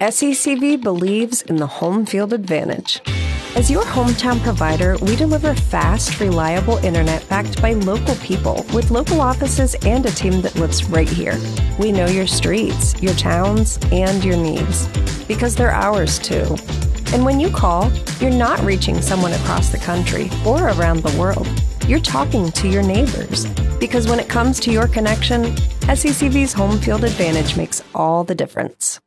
SECV believes in the home field advantage. As your hometown provider, we deliver fast, reliable internet backed by local people with local offices and a team that lives right here. We know your streets, your towns, and your needs because they're ours too. And when you call, you're not reaching someone across the country or around the world. You're talking to your neighbors because when it comes to your connection, SECV's home field advantage makes all the difference.